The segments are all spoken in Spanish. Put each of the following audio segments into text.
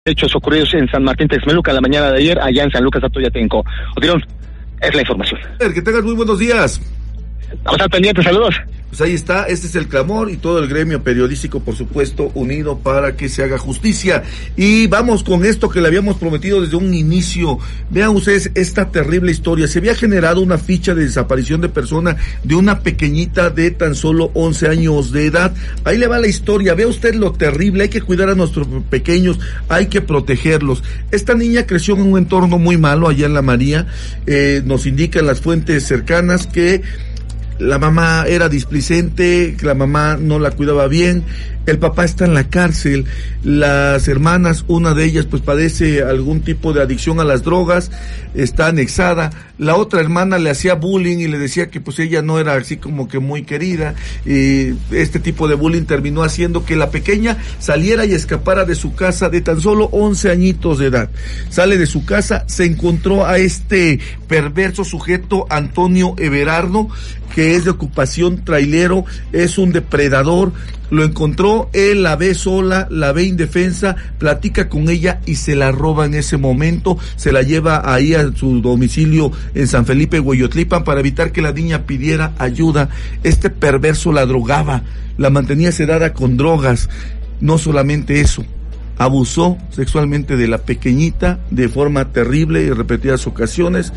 hechos ocurridos en San Martín Texmelucan la mañana de ayer, allá en San Lucas Atoyatenco. Otirón, es la información. Que tengas muy buenos días. Vamos al pendiente, saludos. Pues ahí está, este es el clamor y todo el gremio periodístico, por supuesto, unido para que se haga justicia. Y vamos con esto que le habíamos prometido desde un inicio. Vean ustedes esta terrible historia. Se había generado una ficha de desaparición de persona de una pequeñita de tan solo 11 años de edad. Ahí le va la historia. Vea usted lo terrible. Hay que cuidar a nuestros pequeños, hay que protegerlos. Esta niña creció en un entorno muy malo allá en La María. Nos indican las fuentes cercanas que la mamá era displicente, que la mamá no la cuidaba bien, el papá está en la cárcel, las hermanas, una de ellas pues padece algún tipo de adicción a las drogas, está anexada, la otra hermana le hacía bullying y le decía que pues ella no era así como que muy querida, y este tipo de bullying terminó haciendo que la pequeña saliera y escapara de su casa de tan solo 11 añitos de edad. Sale de su casa, se encontró a este perverso sujeto, Antonio Everardo, que es de ocupación trailero, es un depredador. Lo encontró, él la ve sola, la ve indefensa, platica con ella y se la roba en ese momento, se la lleva ahí a su domicilio en San Felipe, Hueyotlipan, para evitar que la niña pidiera ayuda. Este perverso la drogaba, la mantenía sedada con drogas. No solamente eso, abusó sexualmente de la pequeñita de forma terrible y en repetidas ocasiones.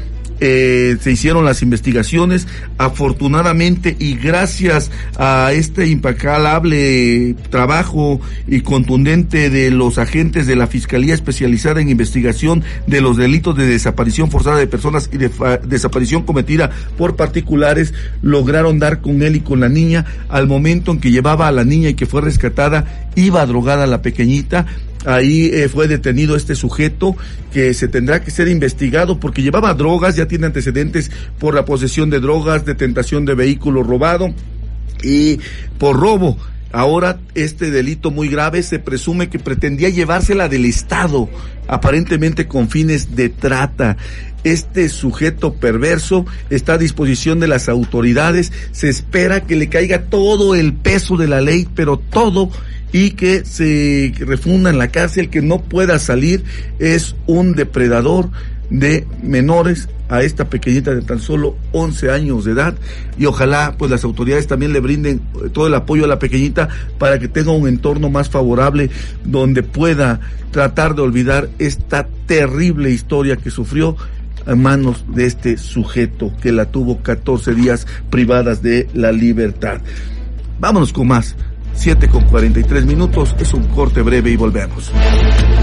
Se hicieron las investigaciones, afortunadamente y gracias a este impecable trabajo y contundente de los agentes de la Fiscalía Especializada en Investigación de los Delitos de Desaparición Forzada de Personas y de desaparición cometida por particulares, lograron dar con él y con la niña. Al momento en que llevaba a la niña y que fue rescatada, iba drogada la pequeñita. Ahí fue detenido este sujeto, que se tendrá que ser investigado porque llevaba drogas, ya tiene antecedentes por la posesión de drogas, de tentación de vehículo robado y por robo. Ahora este delito muy grave se presume que pretendía llevársela del Estado, aparentemente con fines de trata. Este sujeto perverso está a disposición de las autoridades, se espera que le caiga todo el peso de la ley, pero todo, y que se refunda en la cárcel, que no pueda salir. Es un depredador de menores a esta pequeñita de tan solo 11 años de edad, y ojalá pues las autoridades también le brinden todo el apoyo a la pequeñita para que tenga un entorno más favorable donde pueda tratar de olvidar esta terrible historia que sufrió a manos de este sujeto que la tuvo 14 días privadas de la libertad. Vámonos con más. 7:43, es un corte breve y volvemos.